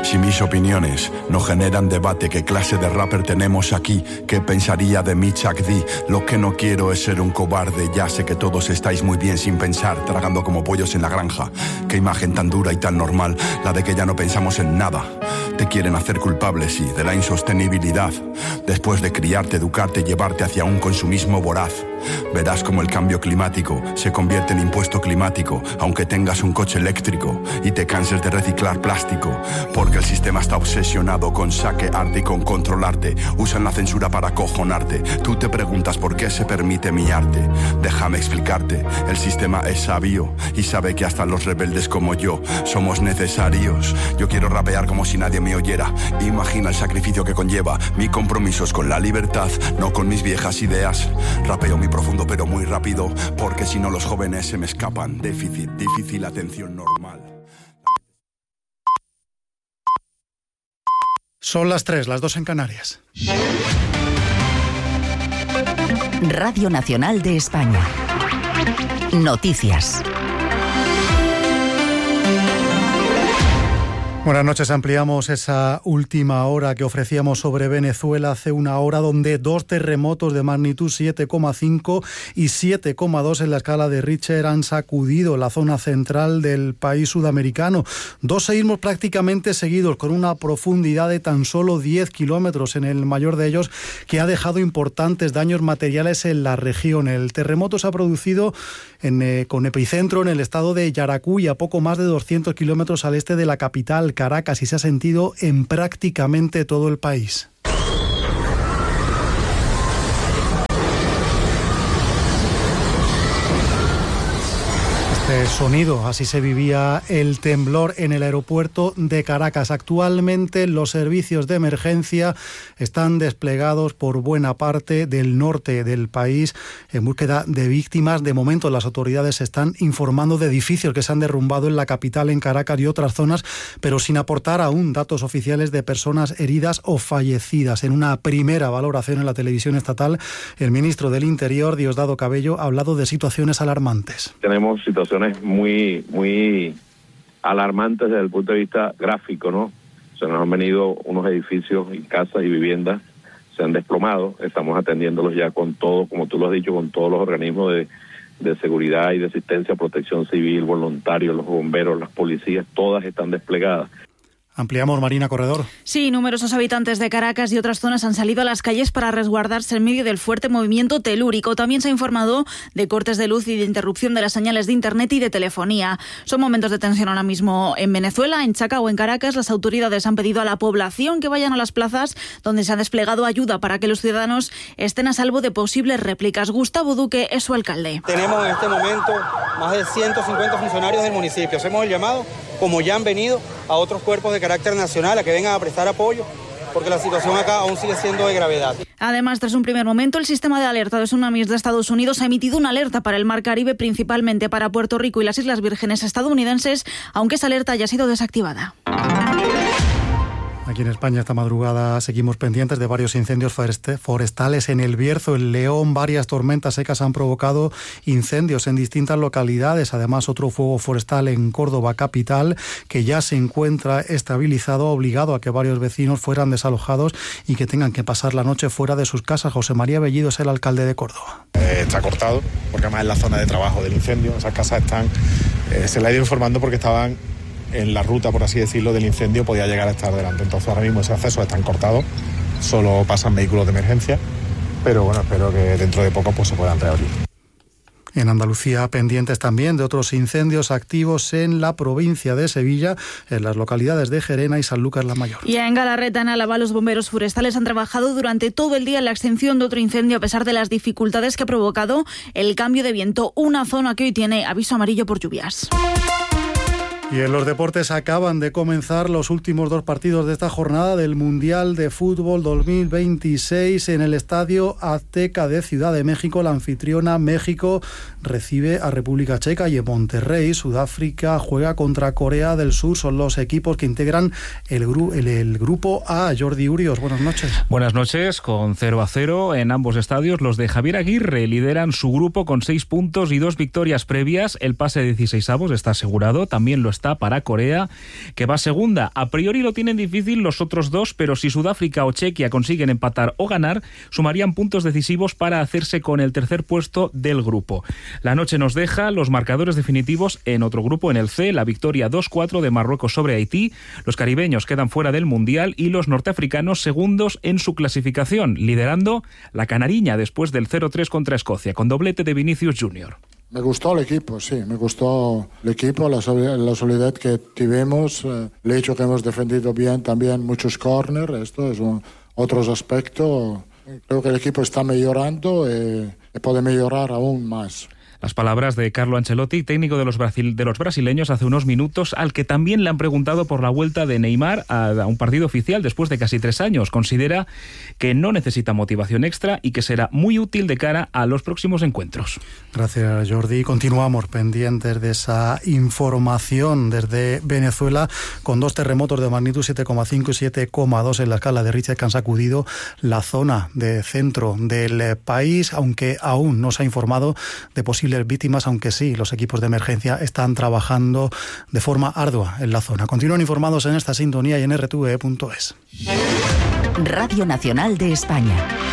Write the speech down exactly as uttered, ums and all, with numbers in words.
Si mis opiniones no generan debate, ¿qué clase de rapper tenemos aquí? ¿Qué pensaría de mí Chuck D? Lo que no quiero es ser un cobarde. Ya sé que todos estáis muy bien sin pensar, tragando como pollos en la granja. Qué imagen tan dura y tan normal, la de que ya no pensamos en nada. Te quieren hacer culpable, sí, de la insostenibilidad. Después de criarte, educarte, llevarte hacia un consumismo voraz. Verás como el cambio climático se convierte en impuesto climático, aunque tengas un coche eléctrico y te canses de reciclar plástico. Porque el sistema está obsesionado con saquearte y con controlarte. Usan la censura para acojonarte. Tú te preguntas por qué se permite mi arte. Déjame explicarte, el sistema es sabio y sabe que hasta los rebeldes como yo somos necesarios. Yo quiero rapear como si nadie me oyera. Imagina el sacrificio que conlleva. Mi compromiso es con la libertad, no con mis viejas ideas. Rapeo mi profundo pero muy rápido, porque si no los jóvenes se me escapan. Déficit, difícil atención normal. Son las tres, las dos en Canarias. Radio Nacional de España. Noticias. Buenas noches, ampliamos esa última hora que ofrecíamos sobre Venezuela hace una hora, donde dos terremotos de magnitud siete coma cinco y siete coma dos en la escala de Richter han sacudido la zona central del país sudamericano. Dos seísmos prácticamente seguidos, con una profundidad de tan solo diez kilómetros en el mayor de ellos, que ha dejado importantes daños materiales en la región. El terremoto se ha producido en, eh, con epicentro en el estado de Yaracuy, a poco más de doscientos kilómetros al este de la capital, Caracas, y se ha sentido en prácticamente todo el país. Este sonido, así se vivía el temblor en el aeropuerto de Caracas. Actualmente los servicios de emergencia están desplegados por buena parte del norte del país en búsqueda de víctimas. De momento las autoridades están informando de edificios que se han derrumbado en la capital, en Caracas y otras zonas, pero sin aportar aún datos oficiales de personas heridas o fallecidas. En una primera valoración en la televisión estatal, el ministro del Interior, Diosdado Cabello, ha hablado de situaciones alarmantes. Tenemos situaciones muy muy alarmantes desde el punto de vista gráfico, ¿no? Se nos han venido unos edificios y casas y viviendas, se han desplomado, estamos atendiéndolos ya con todo, como tú lo has dicho, con todos los organismos de, de seguridad y de asistencia, protección civil, voluntarios, los bomberos, las policías, todas están desplegadas. Ampliamos, Marina Corredor. Sí, numerosos habitantes de Caracas y otras zonas han salido a las calles para resguardarse en medio del fuerte movimiento telúrico. También se ha informado de cortes de luz y de interrupción de las señales de internet y de telefonía. Son momentos de tensión ahora mismo en Venezuela, en Chacao o en Caracas. Las autoridades han pedido a la población que vayan a las plazas donde se ha desplegado ayuda para que los ciudadanos estén a salvo de posibles réplicas. Gustavo Duque es su alcalde. Tenemos en este momento más de ciento cincuenta funcionarios del municipio. Hacemos el llamado, como ya han venido, a otros cuerpos de carácter nacional a que vengan a prestar apoyo, porque la situación acá aún sigue siendo de gravedad. Además, tras un primer momento, el sistema de alerta de tsunamis de Estados Unidos ha emitido una alerta para el Mar Caribe, principalmente para Puerto Rico y las Islas Vírgenes estadounidenses, aunque esa alerta haya sido desactivada. Aquí en España esta madrugada seguimos pendientes de varios incendios forestales en el Bierzo, en León. Varias tormentas secas han provocado incendios en distintas localidades. Además, otro fuego forestal en Córdoba capital, que ya se encuentra estabilizado, ha obligado a que varios vecinos fueran desalojados y que tengan que pasar la noche fuera de sus casas. José María Bellido es el alcalde de Córdoba. Eh, está cortado, porque además es la zona de trabajo del incendio. Esas casas están, eh, se le ha ido informando porque estaban en la ruta, por así decirlo, del incendio, podía llegar a estar delante. Entonces ahora mismo ese acceso están cortados, solo pasan vehículos de emergencia, pero bueno, espero que dentro de poco pues se puedan reabrir. En Andalucía, pendientes también de otros incendios activos en la provincia de Sevilla, en las localidades de Gerena y Sanlúcar la Mayor. Y en Galarreta, en Álava, los bomberos forestales han trabajado durante todo el día en la extinción de otro incendio, a pesar de las dificultades que ha provocado el cambio de viento, una zona que hoy tiene aviso amarillo por lluvias. Y en los deportes acaban de comenzar los últimos dos partidos de esta jornada del Mundial de Fútbol dos mil veintiséis en el Estadio Azteca de Ciudad de México. La anfitriona México recibe a República Checa, y en Monterrey, Sudáfrica juega contra Corea del Sur. Son los equipos que integran el, gru- el, el grupo A. Jordi Urios, buenas noches. Buenas noches. Con cero a cero en ambos estadios, los de Javier Aguirre lideran su grupo con seis puntos y dos victorias previas. El pase de dieciseisavos está asegurado. También lo está para Corea, que va segunda. A priori lo tienen difícil los otros dos, pero si Sudáfrica o Chequia consiguen empatar o ganar, sumarían puntos decisivos para hacerse con el tercer puesto del grupo. La noche nos deja los marcadores definitivos en otro grupo, en el C, la victoria dos cuatro de Marruecos sobre Haití. Los caribeños quedan fuera del Mundial y los norteafricanos segundos en su clasificación, liderando la canariña después del cero tres contra Escocia, con doblete de Vinicius Junior. Me gustó el equipo, sí, me gustó el equipo, la, la solidez que tuvimos, eh, el hecho que hemos defendido bien también muchos corners, esto es un, otros aspectos. Creo que el equipo está mejorando y, y puede mejorar aún más. Las palabras de Carlo Ancelotti, técnico de los, brasil, de los brasileños, hace unos minutos, al que también le han preguntado por la vuelta de Neymar a, a un partido oficial después de casi tres años. Considera que no necesita motivación extra y que será muy útil de cara a los próximos encuentros. Gracias, Jordi. Continuamos pendientes de esa información desde Venezuela, con dos terremotos de magnitud siete coma cinco y siete coma dos en la escala de Richter que han sacudido la zona de centro del país, aunque aún no se ha informado de posibles víctimas, aunque sí, los equipos de emergencia están trabajando de forma ardua en la zona. Continúen informados en esta sintonía y en R T V E punto es. Radio Nacional de España.